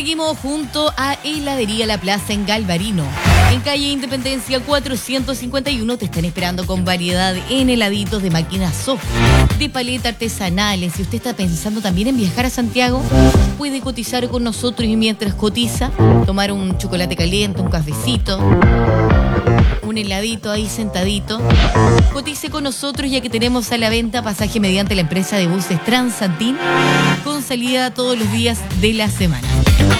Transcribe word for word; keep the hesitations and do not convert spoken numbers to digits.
Seguimos junto a Heladería La Plaza en Galvarino. En calle Independencia cuatrocientos cincuenta y uno te están esperando con variedad en heladitos de máquinas soft, de paleta artesanales. Si usted está pensando también en viajar a Santiago, puede cotizar con nosotros y mientras cotiza, tomar un chocolate caliente, un cafecito, un heladito ahí sentadito. Cotice con nosotros ya que tenemos a la venta pasaje mediante la empresa de buses Transantín con salida todos los días de la semana.